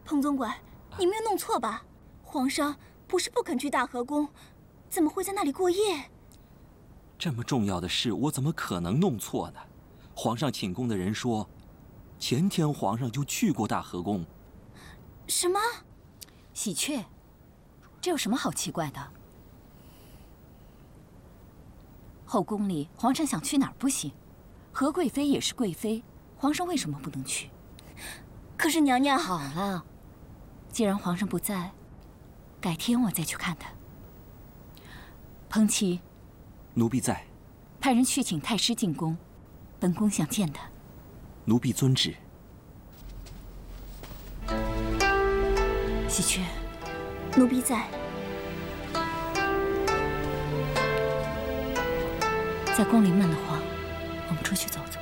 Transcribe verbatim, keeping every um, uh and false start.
彭总管，你没有弄错吧？皇上不是不肯去大和宫，怎么会在那里过夜？ 这么重要的事，我怎么可能弄错呢？皇上请宫的人说，前天皇上就去过大和宫。 什么？ 喜鹊，这有什么好奇怪的？后宫里，皇上想去哪儿不行？何贵妃也是贵妃，皇上为什么不能去？ 可是娘娘…… 好了，既然皇上不在，改天我再去看他。彭琪， 奴婢在。 派人去请太师进宫，本宫想见他。 奴婢遵旨。 喜鹊， 奴婢在。 在宫里闷得慌，我们出去走走。